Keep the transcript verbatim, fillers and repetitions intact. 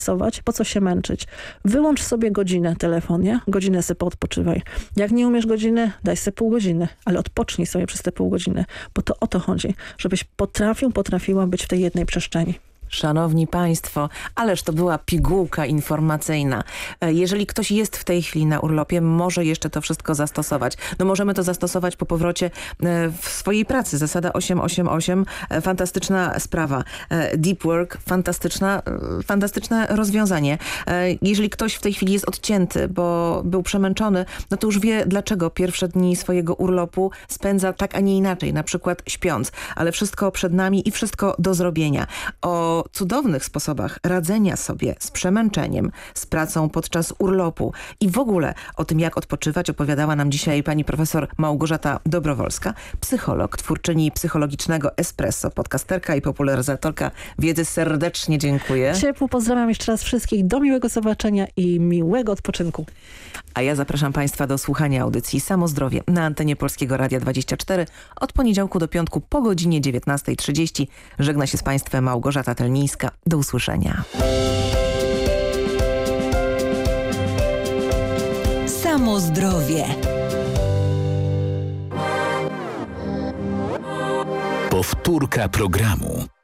po co się męczyć? Wyłącz sobie godzinę telefonie, godzinę sobie poodpoczywaj. Jak nie umiesz godziny, daj sobie pół godziny, ale odpocznij sobie przez te pół godziny, bo to o to chodzi, żebyś potrafił, potrafiła być w tej jednej przestrzeni. Szanowni Państwo, ależ to była pigułka informacyjna. Jeżeli ktoś jest w tej chwili na urlopie, może jeszcze to wszystko zastosować. No możemy to zastosować po powrocie w swojej pracy. Zasada osiem osiem osiem, fantastyczna sprawa. Deep work, fantastyczna, fantastyczne rozwiązanie. Jeżeli ktoś w tej chwili jest odcięty, bo był przemęczony, no to już wie, dlaczego pierwsze dni swojego urlopu spędza tak, a nie inaczej, na przykład śpiąc. Ale wszystko przed nami i wszystko do zrobienia. O cudownych sposobach radzenia sobie z przemęczeniem, z pracą podczas urlopu i w ogóle o tym, jak odpoczywać, opowiadała nam dzisiaj pani profesor Małgorzata Dobrowolska, psycholog, twórczyni psychologicznego Espresso, podcasterka i popularyzatorka wiedzy. Serdecznie dziękuję. Ciepło pozdrawiam jeszcze raz wszystkich. Do miłego zobaczenia i miłego odpoczynku. A ja zapraszam Państwa do słuchania audycji Samozdrowie na antenie Polskiego Radia dwadzieścia cztery od poniedziałku do piątku po godzinie dziewiętnastej trzydzieści. Żegna się z Państwem Małgorzata Telmińska. Do usłyszenia. Samozdrowie. Powtórka programu.